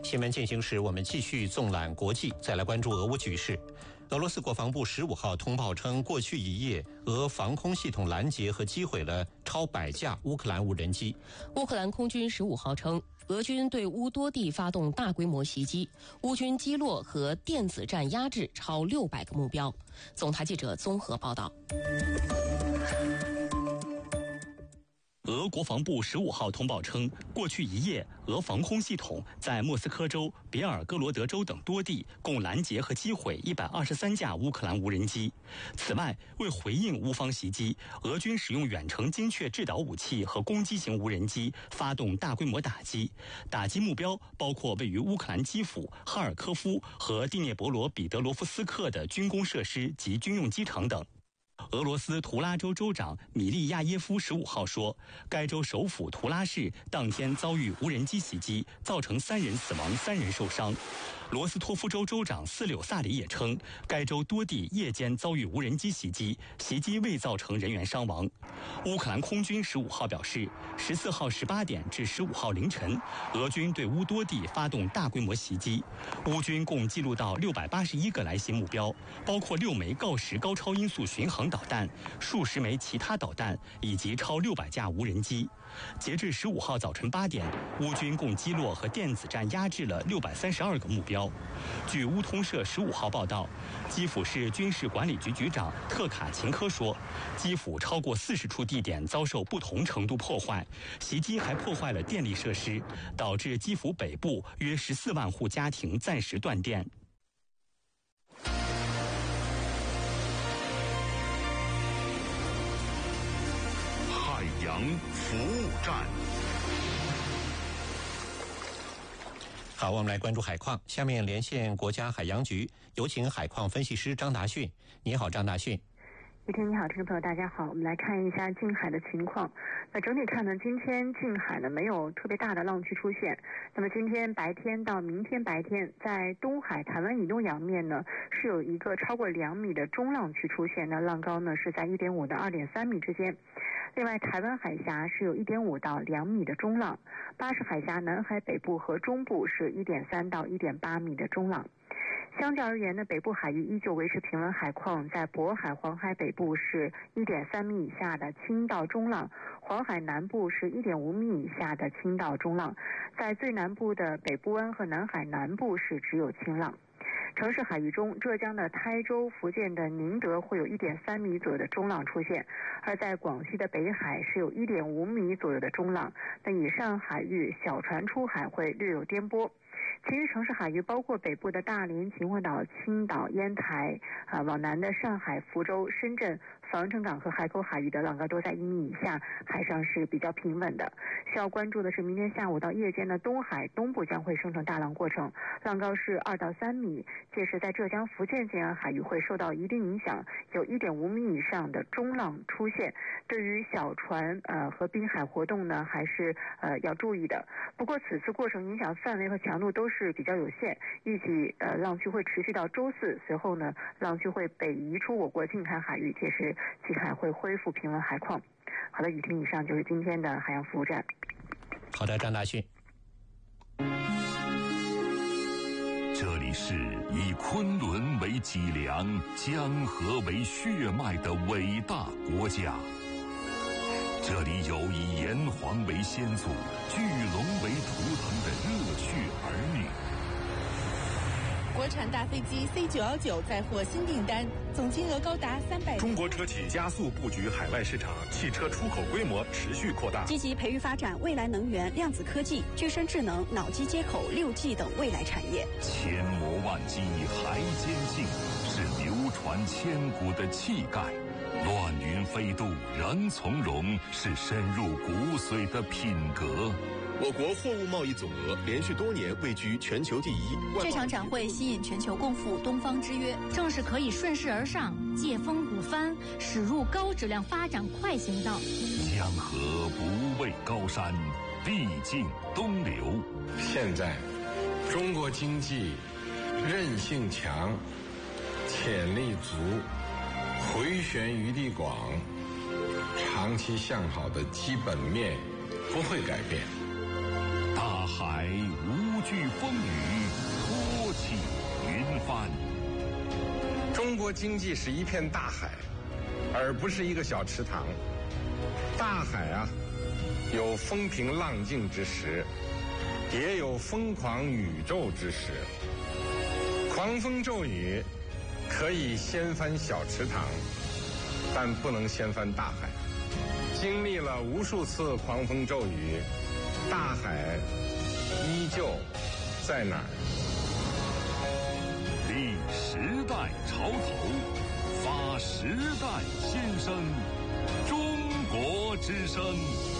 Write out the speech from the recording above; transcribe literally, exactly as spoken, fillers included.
新闻进行时，我们继续纵览国际，再来关注俄乌局势。俄罗斯国防部十五号通报称，过去一夜，俄防空系统拦截和击毁了超百架乌克兰无人机。 乌克兰空军十五号称，俄军对乌多地发动大规模袭击，乌军击落和电子战压制超六百个目标。总台记者综合报道。 俄国防部十五号通报称，过去一夜，俄防空系统在莫斯科州、别尔哥罗德州等多地共拦截和击毁一百二十三架乌克兰无人机。此外，为回应乌方袭击，俄军使用远程精确制导武器和攻击型无人机发动大规模打击，打击目标包括位于乌克兰基辅、哈尔科夫和第聂伯罗彼得罗夫斯克的军工设施及军用机场等。俄罗斯图拉州州长米利亚耶夫十五号说，该州首府图拉市当天遭遇无人机袭击，造成三人死亡、三人受伤。罗斯托夫州州长斯柳萨里也称，该州多地夜间遭遇无人机袭击，袭击未造成人员伤亡。乌克兰空军十五号表示，十四号十八点至十五号凌晨，俄军对乌多地发动大规模袭击，乌军共记录到六百八十一个来袭目标，包括六枚锆石高超音速巡航导弹、数十枚其他导弹以及超六百架无人机。截至十五号早晨八点，乌军共击落和电子战压制了六百三十二个目标。据乌通社十五号报道，基辅市军事管理局局长特卡琴科说，基辅超过四十处地点遭受不同程度破坏，袭击还破坏了电力设施，导致基辅北部约十四万户家庭暂时断电。 海洋服务站。 好，我们来关注海况。下面连线国家海洋局，有请海况分析师张达训。你好，张达训。 雨婷你好，听众朋友大家好，我们来看一下近海的情况。那整体看呢，今天近海呢没有特别大的浪区出现。那么今天白天到明天白天，在东海、台湾以东洋面呢是有一个超过两米的中浪区出现，那浪高呢是在一点五到二点三米之间。另外，台湾海峡是有一点五到两米的中浪，巴士海峡南海北部和中部是一点三到一点八米的中浪。相较而言呢，北部海域依旧维持平稳海况，在渤海、黄海北部是一点三米以下的轻到中浪，黄海南部是一点五米以下的轻到中浪，在最南部的北部湾和南海南部是只有轻浪。城市海域中，浙江的台州、福建的宁德会有一点三米左右的中浪出现，而在广西的北海是有一点五米左右的中浪。那以上海域小船出海会略有颠簸。其余城市海域包括北部的大连、秦皇岛、青岛、烟台，啊，往南的上海、福州、深圳、防城港和海口海域的浪高都在一米以下，海上是比较平稳的。需要关注的是，明天下午到夜间的东海东部将会生成大浪过程，浪高是二到三米，届时在浙江、福建沿岸海域会受到一定影响，有一点五米以上的中浪出现。对于小船呃和滨海活动呢，还是呃要注意的。不过此次过程影响范围和强度都是比较有限，预计呃浪区会持续到周四，随后呢浪区会北移出我国近海海域，届时近海会恢复平稳海况。好的，雨婷，以上就是今天的海洋服务站。 好的，张达训。 这里是以昆仑为脊梁、江河为血脉的伟大国家。这里有以炎黄为先祖、巨龙为图腾的热血儿女。 国产大飞机 C 九一九再获新订单，总金额高达三百。 中国车企加速布局海外市场，汽车出口规模持续扩大， 积极培育发展未来能源、量子科技、具身智能、脑机接口、六 G 等未来产业。 千磨万击还坚劲，是流传千古的气概。乱云飞渡仍从容，是深入骨髓的品格。 我国货物贸易总额连续多年位居全球第一。 这场展会吸引全球共赴东方之约，正是可以顺势而上，借风鼓帆，驶入高质量发展快行道。 江河不畏高山，必尽东流。 现在，中国经济韧性强，潜力足，回旋余地广，长期向好的基本面不会改变。 大海无拒风雨，托起云帆。 中国经济是一片大海，而不是一个小池塘。大海啊，有风平浪静之时，也有疯狂宇宙之时。狂风骤雨可以掀翻小池塘，但不能掀翻大海。经历了无数次狂风骤雨，大海依旧在哪儿？ 立时代潮头，发时代心声，中国之声。